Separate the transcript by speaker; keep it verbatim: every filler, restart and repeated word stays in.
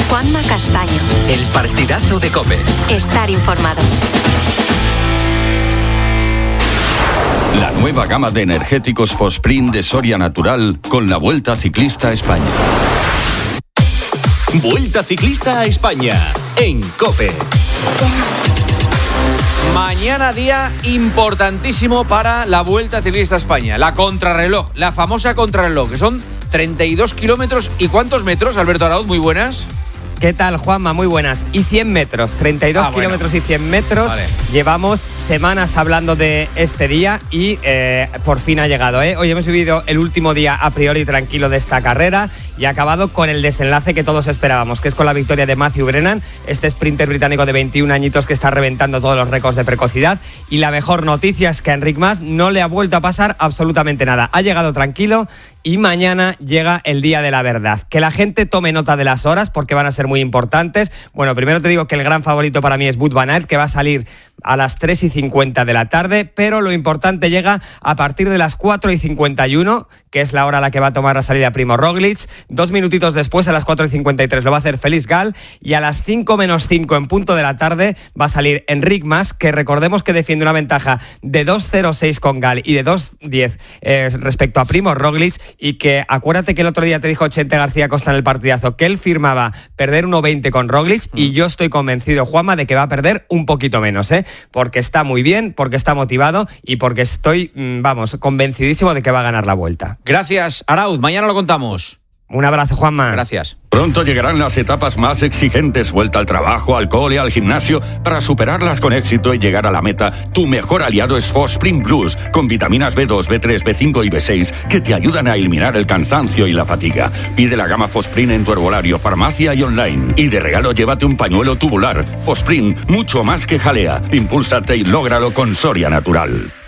Speaker 1: Juanma Castaño.
Speaker 2: El partidazo de COPE.
Speaker 1: Estar informado.
Speaker 3: La nueva gama de energéticos Fosprint de Soria Natural con la Vuelta Ciclista a España.
Speaker 4: Vuelta Ciclista a España en COPE.
Speaker 5: Mañana día importantísimo para la Vuelta Ciclista a España. La contrarreloj, la famosa contrarreloj, que son treinta y dos kilómetros. ¿Y cuántos metros, Alberto Arauz? Muy buenas.
Speaker 6: ¿Qué tal, Juanma? Muy buenas. Y cien metros, treinta y dos
Speaker 5: ah, bueno.
Speaker 6: kilómetros y cien metros.
Speaker 5: Vale.
Speaker 6: Llevamos semanas hablando de este día y eh, por fin ha llegado, ¿eh? Hoy hemos vivido el último día a priori tranquilo de esta carrera y ha acabado con el desenlace que todos esperábamos, que es con la victoria de Matthew Brennan, este sprinter británico de veintiún añitos que está reventando todos los récords de precocidad. Y la mejor noticia es que a Enric Mas no le ha vuelto a pasar absolutamente nada. Ha llegado tranquilo. Y mañana llega el día de la verdad. Que la gente tome nota de las horas porque van a ser muy importantes. Bueno, primero te digo que el gran favorito para mí es Wout van Aert, que va a salir a las tres y cincuenta de la tarde, pero lo importante llega a partir de las cuatro y cincuenta y uno, que es la hora a la que va a tomar la salida Primo Roglic. Dos minutitos después, a las cuatro y cincuenta y tres, lo va a hacer Félix Gall, y a las cinco menos cinco en punto de la tarde va a salir Enric Mas, que recordemos que defiende una ventaja de dos cero seis con Gall y de dos diez eh, respecto a Primo Roglic, y que acuérdate que el otro día te dijo Chente García Costa en el partidazo que él firmaba perder uno veinte con Roglic, mm. y yo estoy convencido, Juanma, de que va a perder un poquito menos, ¿eh? Porque está muy bien, porque está motivado y porque estoy, vamos, convencidísimo de que va a ganar la Vuelta.
Speaker 5: Gracias, Arauz. Mañana lo contamos.
Speaker 6: Un abrazo, Juanma.
Speaker 5: Gracias.
Speaker 3: Pronto llegarán las etapas más exigentes, vuelta al trabajo, al cole, al gimnasio. Para superarlas con éxito y llegar a la meta, tu mejor aliado es Fosprint Plus, con vitaminas B dos, B tres, B cinco y B seis, que te ayudan a eliminar el cansancio y la fatiga. Pide la gama Fosprint en tu herbolario, farmacia y online. Y de regalo llévate un pañuelo tubular. Fosprint, mucho más que jalea. Impúlsate y lógralo con Soria Natural.